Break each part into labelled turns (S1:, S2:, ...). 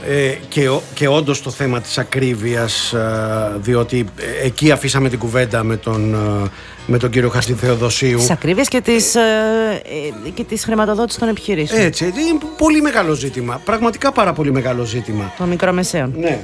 S1: Και όντως το θέμα της ακρίβειας, διότι εκεί αφήσαμε την κουβέντα με τον κύριο Χατζηθεοδοσίου.
S2: Της ακρίβειας και της χρηματοδότησης των επιχειρήσεων.
S1: Έτσι, είναι πολύ μεγάλο ζήτημα. Πραγματικά πάρα πολύ μεγάλο ζήτημα.
S2: Των μικρομεσαίων.
S1: Ναι.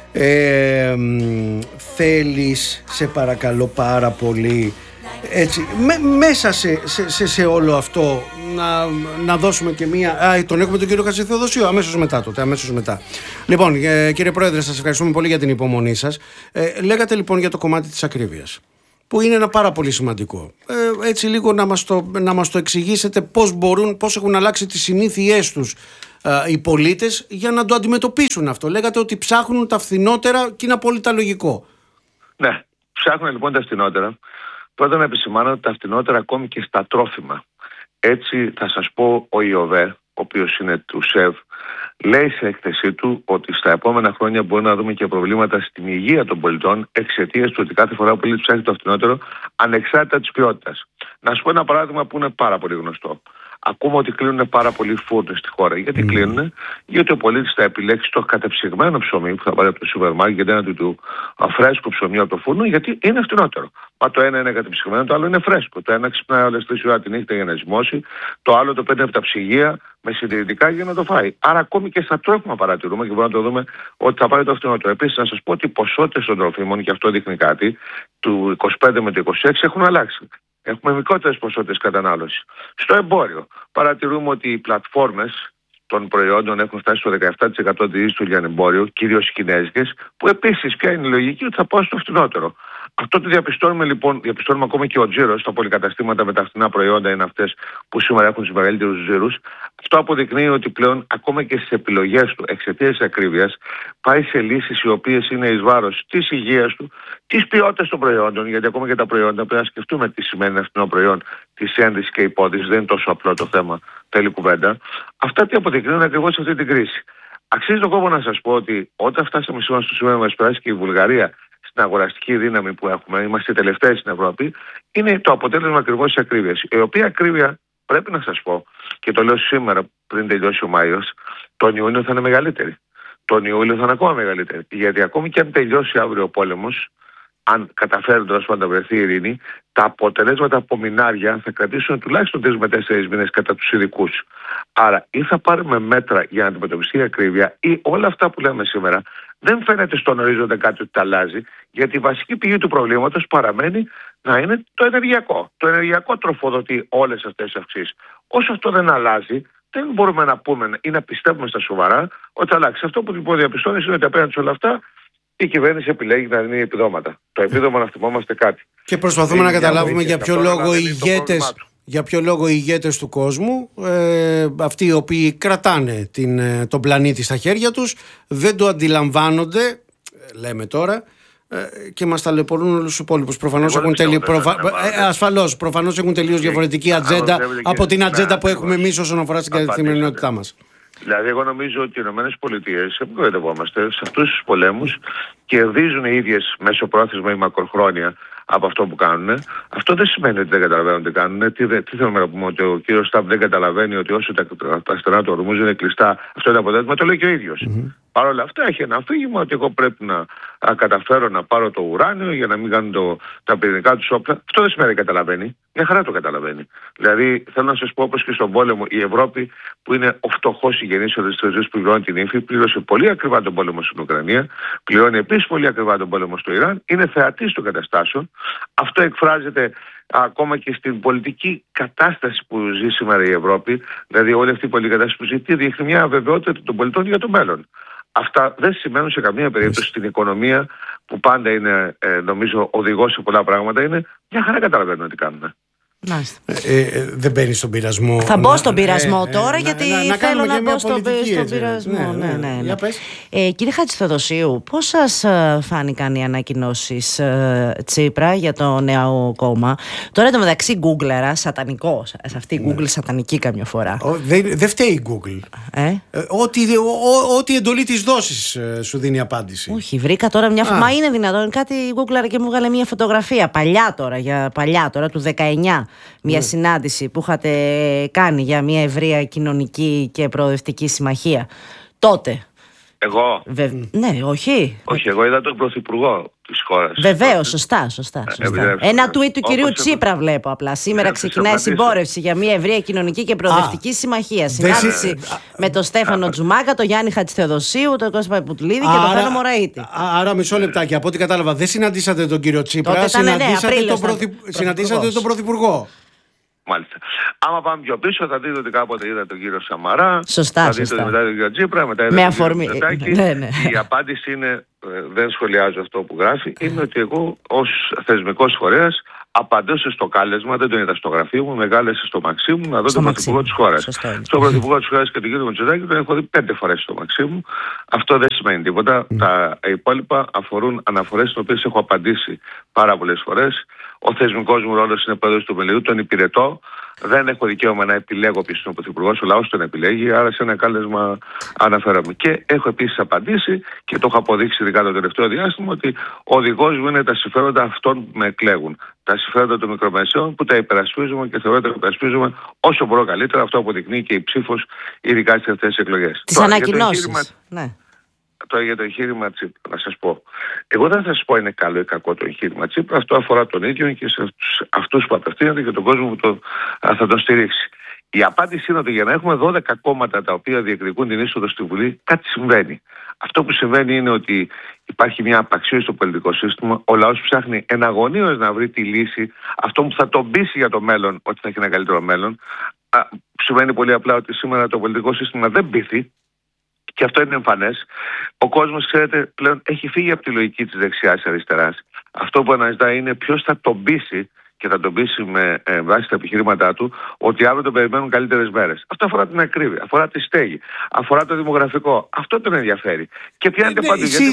S1: Θέλεις, σε παρακαλώ πάρα πολύ, έτσι, μέσα σε όλο αυτό να δώσουμε και μία. Τον έχουμε τον κύριο Χατζηθεοδοσίου αμέσως μετά. Λοιπόν, κύριε Πρόεδρε, σας ευχαριστούμε πολύ για την υπομονή σας. Λέγατε λοιπόν για το κομμάτι της ακρίβειας, που είναι ένα πάρα πολύ σημαντικό. Έτσι λίγο να μας το εξηγήσετε πώς έχουν αλλάξει τις συνήθειές τους οι πολίτες για να το αντιμετωπίσουν αυτό. Λέγατε ότι ψάχνουν τα φθηνότερα και είναι απόλυτα λογικό.
S3: Ναι, ψάχνουν λοιπόν τα φθηνότερα. Πρώτα να επισημάνω τα φθηνότερα ακόμη και στα τρόφιμα. Έτσι θα σας πω, ο ΙΟΒΕ, ο οποίος είναι του ΣΕΒ, λέει σε έκθεσή του ότι στα επόμενα χρόνια μπορεί να δούμε και προβλήματα στην υγεία των πολιτών εξαιτίας του ότι κάθε φορά ο πολίτης ψάχνει το φθηνότερο ανεξάρτητα της ποιότητας. Να σου πω ένα παράδειγμα που είναι πάρα πολύ γνωστό. Ακούμε ότι κλείνουν πάρα πολλοί φούρνοι στη χώρα. Γιατί κλείνουν? Γιατί ο πολίτης θα επιλέξει το κατεψυγμένο ψωμί που θα πάρει από το σούπερ μάρκετ, έναντι του φρέσκου ψωμί από το φούρνο, γιατί είναι φτηνότερο. Μα το ένα είναι κατεψυγμένο, το άλλο είναι φρέσκο. Το ένα ξυπνάει όλες 3 ώρα τη νύχτα για να ζυμώσει, το άλλο το παίρνει από τα ψυγεία με συντηρητικά για να το φάει. Άρα, ακόμη και στα τρόφιμα παρατηρούμε και μπορούμε να το δούμε ότι θα πάρει το φτηνότερο. Επίσης, να σας πω ότι οι ποσότητες των τροφίμων, και αυτό δείχνει κάτι, του 25 με το 26 έχουν αλλάξει. Έχουμε μικρότερες ποσότητες κατανάλωσης. Στο εμπόριο παρατηρούμε ότι οι πλατφόρμες των προϊόντων έχουν φτάσει στο 17% της στο λιανεμπόριο, κυρίως οι κινέζικες, που επίσης πια είναι λογική ότι θα πάω στο φτηνότερο. Αυτό το διαπιστώνουμε λοιπόν, διαπιστώνουμε ακόμα και ο τζίρος στα πολυκαταστήματα με τα φθηνά προϊόντα είναι αυτές που σήμερα έχουν τους μεγαλύτερους τζίρους. Αυτό αποδεικνύει ότι πλέον ακόμα και στις επιλογές του εξαιτίας της ακρίβειας πάει σε λύσεις οι οποίες είναι εις βάρος της υγείας του, της ποιότητας των προϊόντων, γιατί ακόμα και τα προϊόντα πρέπει να σκεφτούμε τι σημαίνει ένα φθηνό προϊόν, της ένδυσης και υπόδυσης, δεν είναι τόσο απλό το θέμα, θέλει κουβέντα. Αυτά τι αποδεικνύουν ακριβώς αυτή την κρίση. Αξίζει τον κόπο να σας πω ότι όταν φτάσαμε σήμερα στο σημείο μας περάσει και η Βουλγαρία στην αγοραστική δύναμη που έχουμε, είμαστε οι τελευταίοι στην Ευρώπη, είναι το αποτέλεσμα ακριβώς της ακρίβειας. Η οποία ακρίβεια, πρέπει να σας πω, και το λέω σήμερα πριν τελειώσει ο Μάιος, τον Ιούνιο θα είναι μεγαλύτερη. Τον Ιούλιο θα είναι ακόμα μεγαλύτερη. Γιατί ακόμη και αν τελειώσει αύριο ο πόλεμος, αν καταφέρουν τέλος πάντων να βρεθεί η ειρήνη, τα αποτελέσματα από μηνάρια θα κρατήσουν τουλάχιστον 3 με 4 μήνες κατά τους ειδικούς. Άρα ή θα πάρουμε μέτρα για να αντιμετωπιστεί η ακρίβεια, ή όλα αυτά που λέμε σήμερα δεν φαίνεται στον ορίζοντα κάτι ότι τα αλλάζει, γιατί η βασική πηγή του προβλήματος παραμένει να είναι το ενεργειακό. Το ενεργειακό τροφοδοτεί όλες αυτές τις αυξήσεις. Όσο αυτό δεν αλλάζει, δεν μπορούμε να πούμε ή να πιστεύουμε στα σοβαρά ότι θα αλλάξει. Αυτό που λοιπόν διαπιστώνεις είναι ότι απέναντι σε όλα αυτά η κυβέρνηση επιλέγει να δίνει επιδόματα. Το επίδομα, να θυμόμαστε κάτι.
S1: Και προσπαθούμε να καταλάβουμε για ποιο λόγο οι ηγέτες του κόσμου, αυτοί οι οποίοι κρατάνε τον πλανήτη στα χέρια τους, δεν το αντιλαμβάνονται, λέμε τώρα, και μας ταλαιπωρούν όλους τους υπόλοιπους. Προφανώς έχουν τελείως διαφορετική ατζέντα από την ατζέντα που έχουμε εμείς όσον αφορά στην καθημερινότητά μας.
S3: Δηλαδή, εγώ νομίζω ότι οι ΗΠΑ, απογοητευόμαστε, σε αυτούς τους πολέμους κερδίζουν οι ίδιες μεσοπρόθεσμα ή μακροχρόνια από αυτό που κάνουν. Αυτό δεν σημαίνει ότι δεν καταλαβαίνουν τι κάνουν. Τι θέλουμε να πούμε, ότι ο κύριος Σταμπ δεν καταλαβαίνει ότι όσο τα στενά του ορμούς είναι κλειστά, αυτό είναι αποτέλεσμα, το λέει και ο ίδιος. Παρ' όλα αυτά έχει ένα αφήγημα ότι εγώ πρέπει να καταφέρω να πάρω το ουράνιο για να μην κάνουν τα πυρηνικά του όπλα. Αυτό δεν σημαίνει ότι καταλαβαίνει. Μια χαρά το καταλαβαίνει. Δηλαδή, θέλω να σας πω, όπως και στον πόλεμο, η Ευρώπη, που είναι ο φτωχός συγγενής που πληρώνει την ύφη, πλήρωσε πολύ ακριβά τον πόλεμο στην Ουκρανία, πληρώνει επίσης πολύ ακριβά τον πόλεμο στο Ιράν, είναι θεατής των καταστάσεων. Αυτό εκφράζεται ακόμα και στην πολιτική κατάσταση που ζει σήμερα η Ευρώπη. Δηλαδή, όλη αυτή η πολιτική κατάσταση που ζει δείχνει μια αβεβαιότητα των πολιτών για το μέλλον. Αυτά δεν σημαίνουν σε καμία περίπτωση στην οικονομία, που πάντα είναι, νομίζω, οδηγός σε πολλά πράγματα. Είναι μια χαρά, καταλαβαίνουν τι κάνουν.
S1: Δεν μπαίνει στον πειρασμό.
S2: Θα μπω στον πειρασμό τώρα, γιατί θέλω να μπω στον πειρασμό. Κύριε Χατζηθεοδοσίου, πώς σας φάνηκαν οι ανακοινώσεις Τσίπρα για το νέο κόμμα? Τώρα εντωμεταξύ Γκούγκλερα, σατανικό. Σε αυτή η Google σατανική καμιά φορά.
S1: Δεν φταίει η Google. Ό,τι εντολή της δώσεις σου δίνει απάντηση.
S2: Όχι, βρήκα τώρα μια. Μα είναι δυνατόν? Κάτι Γκούγκλερα και μου βγάλε μια φωτογραφία παλιά τώρα, του 19. Μια συνάντηση που είχατε κάνει για μια ευρεία κοινωνική και προοδευτική συμμαχία τότε.
S3: Εγώ.
S2: Ναι, όχι.
S3: Όχι, εγώ είδα τον Πρωθυπουργό της χώρας.
S2: Βεβαίως, σωστά. Ένα tweet του κυρίου Τσίπρα βλέπω απλά. Σήμερα ξεκινάει συμπόρευση για μια ευρεία κοινωνική και προοδευτική συμμαχία. Συνάντηση με τον Στέφανο Τζουμάκα, τον Γιάννη Χατζηθεοδοσίου, τον Κώστα Παϊπουτλίδη και τον Φένο Μωραήτη.
S1: Άρα, μισό λεπτάκι. Από ό,τι κατάλαβα, δεν συναντήσατε τον κύριο Τσίπρα, συναντήσατε τον Πρωθυπουργό.
S3: Μάλιστα. Άμα πάμε πιο πίσω, θα δείτε ότι κάποτε είδα τον κύριο Σαμαρά.
S2: Σωστά.
S3: Θα δείτε ότι μετά τον κύριο Τσίπρα, μετά είδα τον κύριο Μητσοτάκη. Η απάντηση είναι, δεν σχολιάζω αυτό που γράφει, είναι ότι εγώ ως θεσμικός φορέας απαντούσα στο κάλεσμα, δεν τον είδα στο γραφείο μου, με κάλεσε στο Μαξίμου να δω τον Πρωθυπουργό της χώρας. Στον Πρωθυπουργό της χώρας και τον κύριο Μητσοτάκη τον έχω δει 5 φορές στο Μαξίμου. Αυτό δεν σημαίνει τίποτα. Τα υπόλοιπα αφορούν αναφορές στις οποίες έχω απαντήσει πάρα πολλές φορές. Ο θεσμικός μου ρόλος είναι πρόεδρος του Μελιού, τον υπηρετώ. Δεν έχω δικαίωμα να επιλέγω ποιος είναι ο Πρωθυπουργός, ο λαός τον επιλέγει, άρα σε ένα κάλεσμα αναφέρομαι. Και έχω επίσης απαντήσει και το έχω αποδείξει ειδικά το τελευταίο διάστημα ότι ο οδηγός μου είναι τα συμφέροντα αυτών που με εκλέγουν. Τα συμφέροντα των μικρομεσαίων που τα υπερασπίζουμε και θεωρώ ότι τα υπερασπίζουμε όσο μπορώ καλύτερα. Αυτό αποδεικνύει και η ψήφος, ειδικά στις αυτές τις εκλογές.
S2: Τις ανακοινώσεις. Ναι.
S3: Τώρα για το εγχείρημα Τσίπρα, να σας πω. Εγώ δεν θα σας πω είναι καλό ή κακό το εγχείρημα Τσίπρα. Αυτό αφορά τον ίδιο και σε αυτούς που απευθύνονται και τον κόσμο που θα τον στηρίξει. Η απάντηση είναι ότι για να έχουμε 12 κόμματα τα οποία διεκδικούν την είσοδο στη Βουλή, κάτι συμβαίνει. Αυτό που συμβαίνει είναι ότι υπάρχει μια απαξίωση στο πολιτικό σύστημα. Ο λαός ψάχνει εναγωνίως να βρει τη λύση, αυτό που θα τον πείσει για το μέλλον, ότι θα έχει ένα καλύτερο μέλλον. Σημαίνει πολύ απλά ότι σήμερα το πολιτικό σύστημα δεν πείθει. Και αυτό είναι εμφανές. Ο κόσμος, ξέρετε, πλέον έχει φύγει από τη λογική της δεξιάς-αριστεράς. Αυτό που αναζητά είναι ποιος θα τον πείσει και θα τον πείσει με βάση τα επιχειρήματά του ότι αύριο τον περιμένουν καλύτερες μέρες. Αυτό αφορά την ακρίβεια, αφορά τη στέγη, αφορά το δημογραφικό. Αυτό τον ενδιαφέρει. Και πιάνετε παντού. Γιατί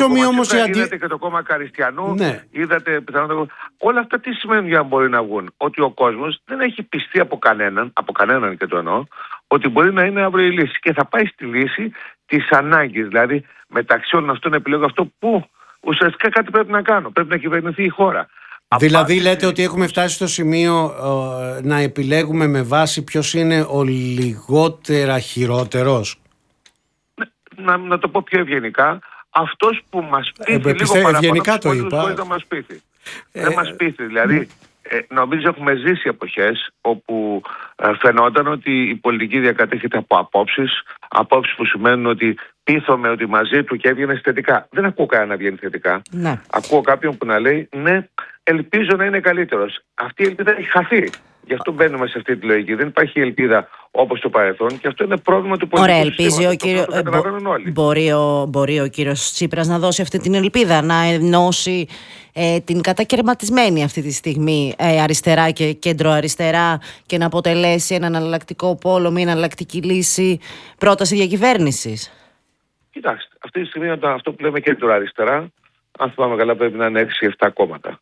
S3: είδατε και το κόμμα Καριστιανού, είδατε πιθανότατα. Όλα αυτά τι σημαίνουν για να μπορεί να βγουν? Ότι ο κόσμος δεν έχει πιστεί από κανέναν και το εννοώ, ότι μπορεί να είναι αύριο η λύση και θα πάει στη λύση της ανάγκης. Δηλαδή μεταξύ όλων αυτών επιλέγω αυτό που ουσιαστικά κάτι πρέπει να κάνω. Πρέπει να κυβερνηθεί η χώρα.
S1: Δηλαδή λέτε ότι έχουμε φτάσει στο σημείο να επιλέγουμε με βάση ποιος είναι ο λιγότερα χειρότερος.
S3: Να το πω πιο ευγενικά, αυτός που μας πείθει λίγο παραπάνω
S1: ευγενικά το είπα.
S3: Μπορεί να μας πείθει. Δεν μας πείθει, δηλαδή νομίζω έχουμε ζήσει εποχές όπου φαινόταν ότι η πολιτική διακατέχεται από απόψεις που σημαίνουν ότι πείθομαι ότι μαζί του και έβγαινε θετικά. Δεν ακούω κανένα να βγαίνει θετικά.
S2: Ναι.
S3: Ακούω κάποιον που να λέει ναι, ελπίζω να είναι καλύτερος. Αυτή η ελπίδα έχει χαθεί. Γι' αυτό μπαίνουμε σε αυτή τη λογική. Δεν υπάρχει ελπίδα όπως το παρελθόν και αυτό είναι πρόβλημα του πολιτικού συστήματος.
S2: Μπορεί ο κύριος Τσίπρας να δώσει αυτή την ελπίδα, να ενώσει την κατακαιρματισμένη αυτή τη στιγμή αριστερά και κέντρο-αριστερά και να αποτελέσει έναν εναλλακτικό πόλο, μια εναλλακτική λύση, πρόταση διακυβέρνησης?
S3: Κοιτάξτε, αυτή τη στιγμή αυτό που λέμε κέντρο-αριστερά, αν θυμάμαι καλά, πρέπει να είναι 6-7 κόμματα.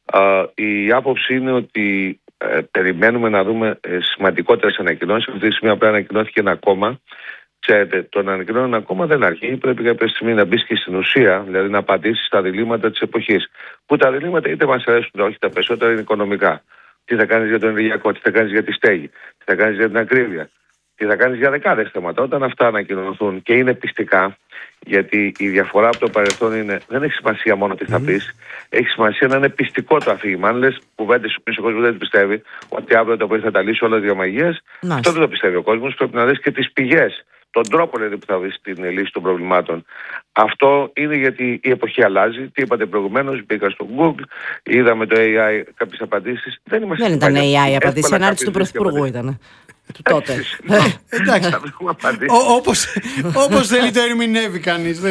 S3: Η άποψη είναι ότι περιμένουμε να δούμε σημαντικότερες ανακοινώσεις. Αυτή τη στιγμή απλά ανακοινώθηκε ένα κόμμα. Ξέρετε, το να ανακοινώνει ένα κόμμα δεν αρκεί. Πρέπει κάποια στιγμή να μπει και στην ουσία, δηλαδή να απαντήσει στα διλήμματα της εποχής. Που τα διλήμματα είτε μας αρέσουν είτε όχι, τα περισσότερα είναι οικονομικά. Τι θα κάνεις για το ενεργειακό, τι θα κάνεις για τη στέγη, τι θα κάνεις για την ακρίβεια, τι θα κάνεις για δεκάδες θέματα. Όταν αυτά ανακοινωθούν και είναι πιστικά, γιατί η διαφορά από το παρελθόν είναι δεν έχει σημασία μόνο τι θα πεις, έχει σημασία να είναι πιστικό το αφήγημα. Αν λες κουβέντες που ο κόσμος δεν πιστεύει, ότι αύριο το πρωί θα τα λύσει όλα τις διαμαγείες, αυτό δεν το πιστεύει ο κόσμος. Πρέπει να δεις και τις πηγές, τον τρόπο δηλαδή, που θα βρεις την λύση των προβλημάτων. Αυτό είναι γιατί η εποχή αλλάζει. Τι είπατε προηγουμένως, μπήκα στο Google, είδαμε το AI κάποιες απαντήσεις. Δεν
S2: ήταν AI απαντήσεις, ανάρτηση του Πρωθυπουργού ήταν. Τότε.
S1: Εντάξει. Όπως θέλει το ερμηνεύει κανείς.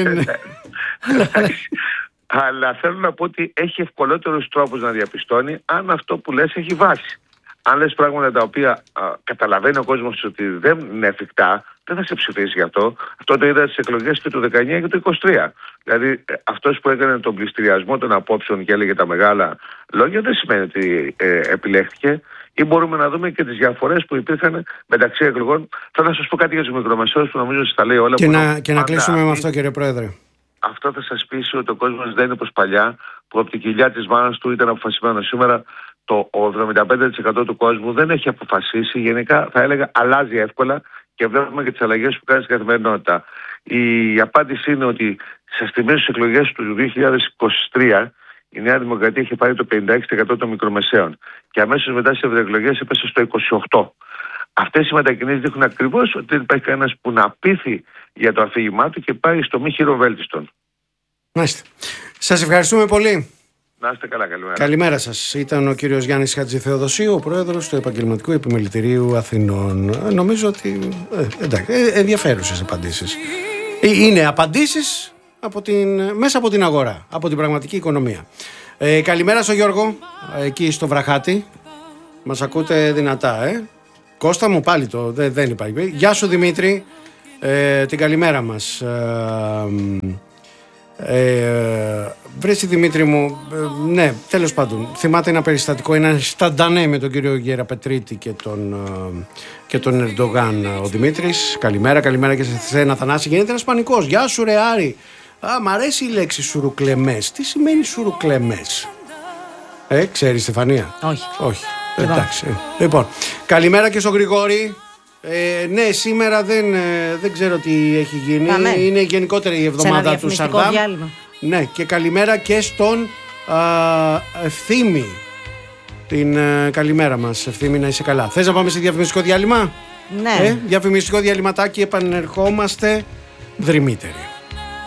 S3: Αλλά θέλω να πω ότι έχει ευκολότερους τρόπους να διαπιστώνει αν αυτό που λες έχει βάση. Αν λες πράγματα τα οποία καταλαβαίνει ο κόσμος ότι δεν είναι εφικτά, δεν θα σε ψηφίσει γι' αυτό. Αυτό το είδα στις εκλογές και του 19 και του 23. Δηλαδή αυτός που έκανε τον πληστηριασμό των απόψεων και έλεγε τα μεγάλα λόγια δεν σημαίνει ότι επιλέχθηκε. Ή μπορούμε να δούμε και τις διαφορές που υπήρχαν μεταξύ εκλογών. Θα σας πω κάτι για τους μικρομεσαίους που νομίζω ότι τα λέει όλα.
S1: Και να κλείσουμε με αυτό, κύριε Πρόεδρε.
S3: Αυτό θα σας πείσει ότι ο κόσμος δεν είναι όπως παλιά, που από την κοιλιά της μάνας του ήταν αποφασισμένο. Σήμερα το 75% του κόσμου δεν έχει αποφασίσει. Γενικά θα έλεγα αλλάζει εύκολα και βλέπουμε και τις αλλαγές που κάνει στην καθημερινότητα. Η απάντηση είναι ότι στις στιγμές της εκλογές του 2023 η Νέα Δημοκρατία είχε πάρει το 56% των μικρομεσαίων και αμέσως μετά στις ευρωεκλογές έπεσε στο 28%. Αυτές οι μετακινήσεις δείχνουν ακριβώς ότι δεν υπάρχει κανένας που να πείθει για το αφήγημά του και πάει στο μη χειροβέλτιστον.
S1: Μάλιστα. Σας ευχαριστούμε πολύ.
S3: Να είστε καλά, καλημέρα.
S1: Καλημέρα σας. Ήταν ο κύριος Γιάννης Χατζηθεοδοσίου, ο πρόεδρος του Επαγγελματικού Επιμελητηρίου Αθηνών. Νομίζω ότι ενδιαφέρουσες απαντήσεις. Είναι απαντήσεις μέσα από την αγορά, από την πραγματική οικονομία. Καλημέρα στον Γιώργο, εκεί στο Βραχάτι. Μας ακούτε δυνατά, Κώστα μου πάλι δεν υπάρχει. Γεια σου Δημήτρη, την καλημέρα μας. Βρέσει Δημήτρη μου, ναι, τέλος πάντων, θυμάται ένα περιστατικό, ένα σταντανέ με τον κύριο Γεραπετρίτη και τον Ερντογάν ο Δημήτρης. Καλημέρα και σε σένα Θανάση. Γίνεται ένας πανικός. Γεια σου ρε Άρη. Μ' αρέσει η λέξη σουρουκλεμές. Τι σημαίνει σουρουκλεμές? Ξέρεις Στεφανία? Όχι. Εντάξει. Λοιπόν, καλημέρα και στον Γρηγόρη. Ναι, σήμερα δεν ξέρω τι έχει γίνει. Είναι γενικότερη η εβδομάδα του Σαρδάμ. Ναι, και καλημέρα και στον Ευθύμη. Την καλημέρα μας, Ευθύμη, να είσαι καλά. Θες να πάμε σε διαφημιστικό διάλειμμα?
S2: Ναι.
S1: Διαφημιστικό διαλυματάκι, επανερχόμαστε δρυμύτεροι.